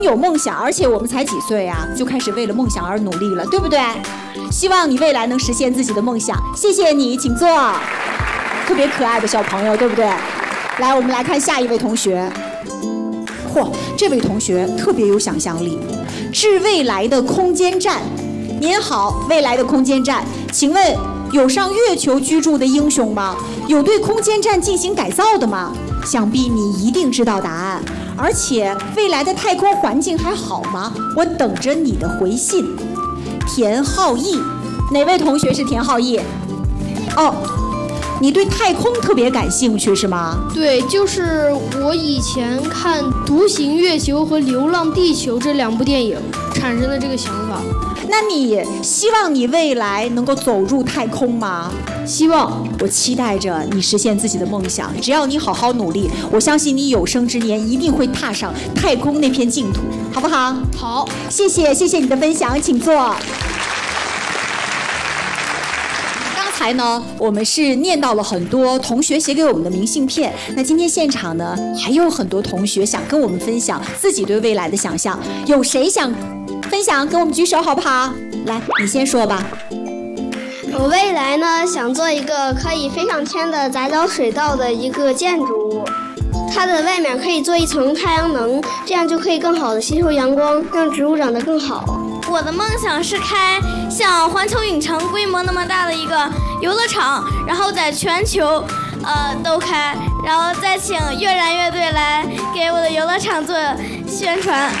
有梦想，而且我们才几岁啊，就开始为了梦想而努力了，对不对？希望你未来能实现自己的梦想。谢谢你，请坐。特别可爱的小朋友，对不对？来，我们来看下一位同学。嚯，这位同学特别有想象力。致未来的空间站，您好，未来的空间站，请问有上月球居住的英雄吗？有对空间站进行改造的吗？想必你一定知道答案。而且未来的太空环境还好吗？我等着你的回信。田浩毅，哪位同学是田浩毅？哦，你对太空特别感兴趣是吗？ 对，就是我以前看《独行月球》和《流浪地球》这2部电影产生的这个想法。 那你希望你未来能够走入太空吗？ 希望。 我期待着你实现自己的梦想，只要你好好努力，我相信你有生之年一定会踏上太空那片净土，好不好？ 好， 谢谢你的分享，请坐。刚才呢，我们是念到了很多同学写给我们的明信片。那今天现场呢，还有很多同学想跟我们分享自己对未来的想象，有谁想分享？跟我们举手好不好？来，你先说吧。 我未来呢，想做一个可以飞上天的杂交水稻的一个建筑物，它的外面可以做一层太阳能，这样就可以更好的吸收阳光，让植物长得更好。 我的梦想是开像环球影城规模那么大的一个游乐场，然后在全球都开，然后再请跃然乐队来给我的游乐场做宣传。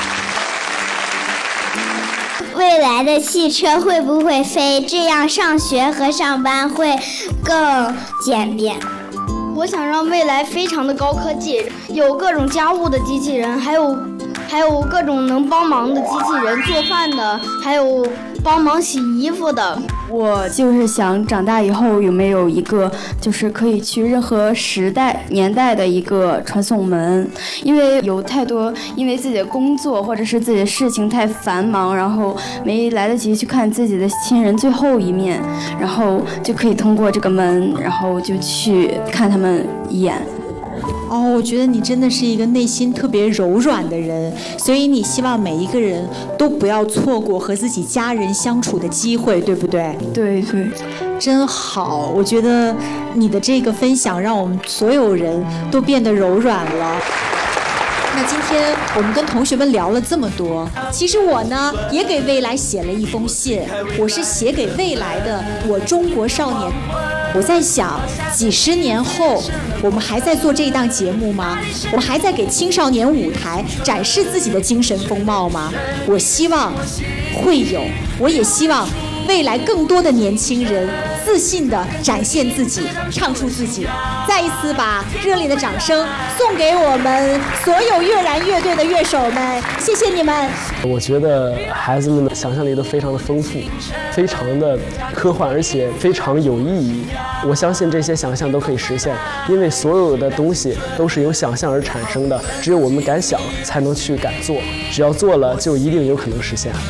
未来的汽车会不会飞？这样上学和上班会更简便。 我想让未来非常的高科技，有各种家务的机器人，还有各种能帮忙的机器人，做饭的，还有帮忙洗衣服的。 我就是想长大以后有没有一个就是可以去任何时代年代的一个传送门，因为有太多因为自己的工作或者是自己的事情太繁忙，然后没来得及去看自己的亲人最后一面，然后就可以通过这个门，然后就去看他们一眼。 哦，我觉得你真的是一个内心特别柔软的人，所以你希望每一个人都不要错过和自己家人相处的机会，对不对？ 对对， 真好。我觉得你的这个分享让我们所有人都变得柔软了。那今天我们跟同学们聊了这么多，其实我呢也给未来写了一封信，我是写给未来的我中国少年。我在想，几十年后，我们还在做这一档节目吗？我们还在给青少年舞台展示自己的精神风貌吗？我希望会有，我也希望未来更多的年轻人自信地展现自己，唱出自己。再一次把热烈的掌声送给我们所有跃然乐队的乐手们，谢谢你们。 我觉得孩子们的想象力都非常的丰富，非常的科幻，而且非常有意义。我相信这些想象都可以实现，因为所有的东西都是由想象而产生的，只有我们敢想，才能去敢做。只要做了，就一定有可能实现。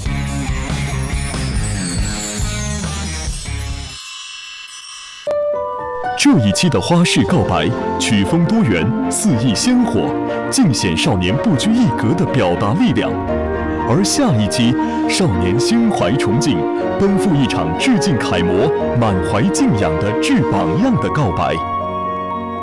这一期的花式告白，曲风多元，肆意鲜活，尽显少年不拘一格的表达力量。而下一期，少年心怀崇敬，奔赴一场致敬楷模、满怀敬仰的致榜样的告白。